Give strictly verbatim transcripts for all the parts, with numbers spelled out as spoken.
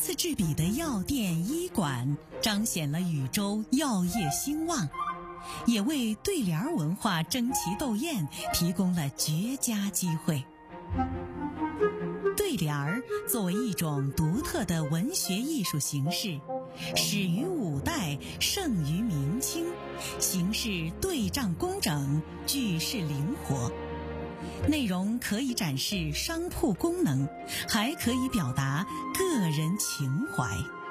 次制比的药店医馆，彰显了禹州药业兴旺，也为对联文化争奇斗艳提供了绝佳机会。对联儿作为一种独特的文学艺术形式，始于五代，盛于明清，形式对仗工整，句式灵活，内容可以展示商铺功能，还可以表达个人情怀。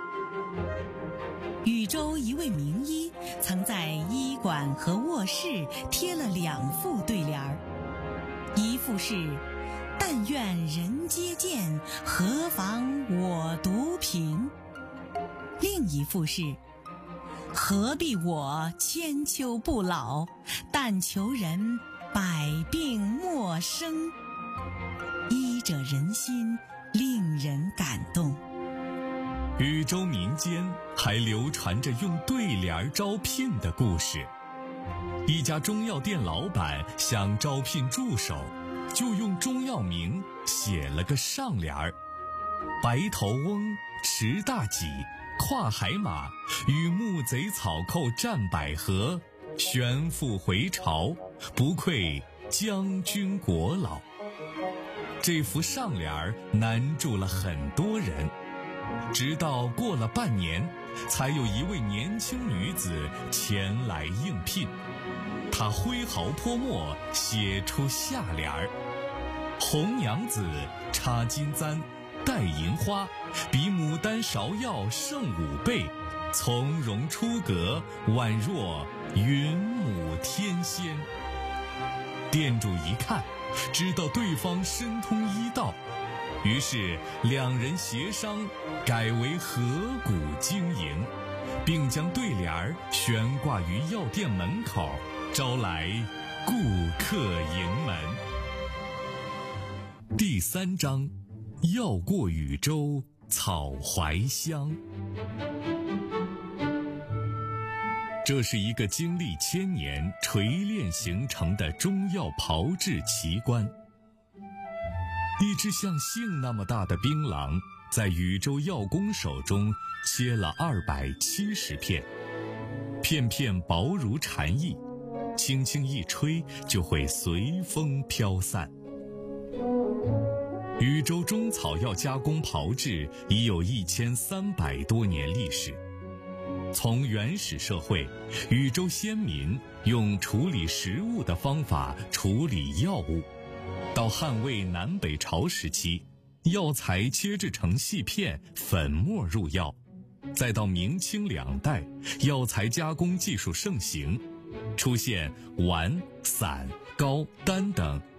禹州一位名医曾在医馆和卧室贴了两副对联儿，一副是但愿人皆见，何妨我独贫，另一副是何必我千秋不老，但求人百病莫生，医者仁心，令人感动。 禹州民间还流传着用对联招聘的故事。一家中药店老板想招聘助手，就用中药名写了个上联儿：白头翁，持大戟，跨海马，与木贼草寇战百合，旋复回朝，不愧将军国老。这幅上联儿难住了很多人，直到过了半年，才有一位年轻女子前来应聘。她挥毫泼墨，写出下联儿：红娘子，插金簪，戴银花，比牡丹芍药胜五倍，从容出阁，宛若云母天仙。店主一看，知道对方深通医道，于是两人协商改为合股经营，并将对联儿悬挂于药店门口，招来顾客盈门。第三章，药过禹州草怀香。这是一个经历千年锤炼形成的中药炮制奇观。一只像杏那么大的槟榔，在禹州药工手中切了二百七十片，片片薄如蝉翼，轻轻一吹就会随风飘散。禹州中草药加工炮制已有一千三百多年历史。从原始社会，禹州先民用处理食物的方法处理药物，到汉魏南北朝时期，药材切制成细片，粉末入药，再到明清两代，药材加工技术盛行，出现丸、散、膏、丹等